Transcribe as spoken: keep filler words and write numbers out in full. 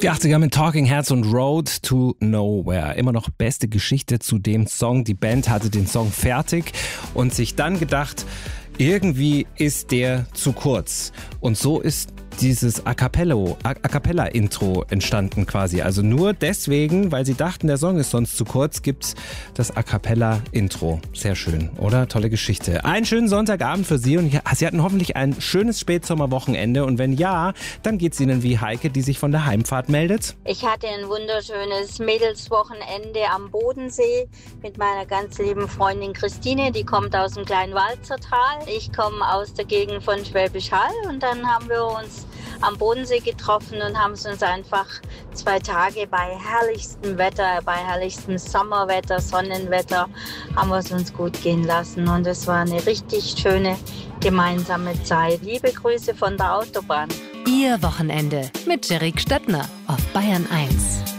Die achtziger mit Talking Heads und Road to Nowhere. Immer noch beste Geschichte zu dem Song. Die Band hatte den Song fertig und sich dann gedacht, irgendwie ist der zu kurz. Und so ist dieses A Cappello, A Cappella Intro entstanden quasi. Also nur deswegen, weil sie dachten, der Song ist sonst zu kurz, gibt's das A Cappella Intro. Sehr schön, oder? Tolle Geschichte. Einen schönen Sonntagabend für Sie und Sie hatten hoffentlich ein schönes Spätsommerwochenende und wenn ja, dann geht's Ihnen wie Heike, die sich von der Heimfahrt meldet. Ich hatte ein wunderschönes Mädelswochenende am Bodensee mit meiner ganz lieben Freundin Christine, die kommt aus dem kleinen Walzertal. Ich komme aus der Gegend von Schwäbisch Hall und dann haben wir uns am Bodensee getroffen und haben es uns einfach zwei Tage bei herrlichstem Wetter, bei herrlichstem Sommerwetter, Sonnenwetter, haben wir es uns gut gehen lassen und es war eine richtig schöne gemeinsame Zeit. Liebe Grüße von der Autobahn. Ihr Wochenende mit Jerik Stöttner auf Bayern eins.